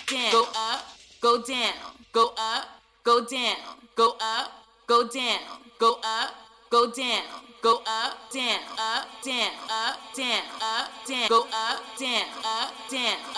down, go up, go down, go up, go down, go up, go down, go up, go down, go up, down, up, down, up, down, up, down, go up, down, up, down.